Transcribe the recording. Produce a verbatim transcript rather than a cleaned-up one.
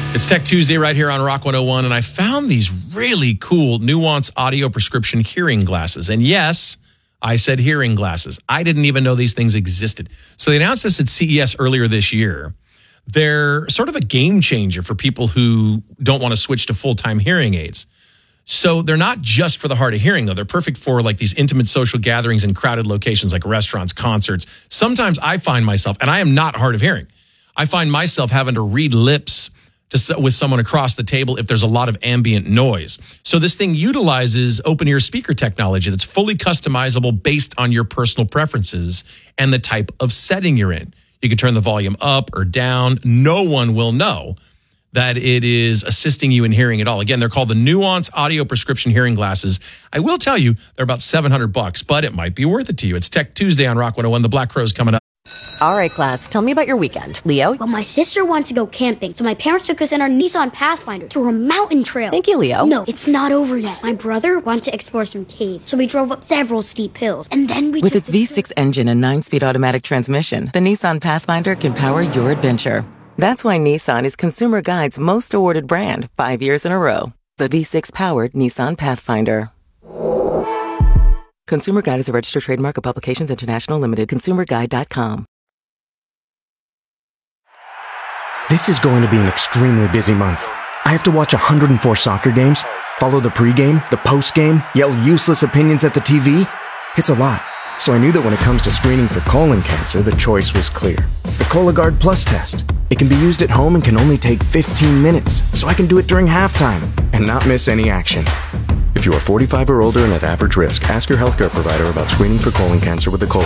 It's Tech Tuesday right here on Rock one oh one, and I found these really cool Nuance audio prescription hearing glasses. And yes, I said hearing glasses. I didn't even know these things existed. So they announced this at C E S earlier this year. They're sort of a game changer for people who don't want to switch to full-time hearing aids. So they're not just for the hard of hearing, though. They're perfect for like these intimate social gatherings in crowded locations like restaurants, concerts. Sometimes I find myself, and I am not hard of hearing, I find myself having to read lips to, with someone across the table if there's a lot of ambient noise. So this thing utilizes open-ear speaker technology that's fully customizable based on your personal preferences and the type of setting you're in. You can turn the volume up or down. No one will know that it is assisting you in hearing at all. Again, they're called the Nuance Audio Prescription Hearing Glasses. I will tell you, they're about seven hundred bucks, but it might be worth it to you. It's Tech Tuesday on Rock one oh one. The Black Crow's coming up. All right, class, tell me about your weekend. Leo? Well, my sister wants to go camping, so my parents took us in our Nissan Pathfinder through a mountain trail. Thank you, Leo. No, it's not over yet. My brother wanted to explore some caves, so we drove up several steep hills, and then we With took its V six engine and nine-speed automatic transmission, the Nissan Pathfinder can power your adventure. That's why Nissan is Consumer Guide's most awarded brand five years in a row. The V six-powered Nissan Pathfinder. Consumer Guide is a registered trademark of Publications International Limited. consumer guide dot com. This is going to be an extremely busy month. I have to watch one hundred four soccer games, follow the pregame, the postgame, yell useless opinions at the T V. It's a lot. So I knew that when it comes to screening for colon cancer, the choice was clear. The Cologuard Plus test. It can be used at home and can only take fifteen minutes, so I can do it during halftime and not miss any action. If you are forty-five or older and at average risk, ask your healthcare provider about screening for colon cancer with the Cologuard.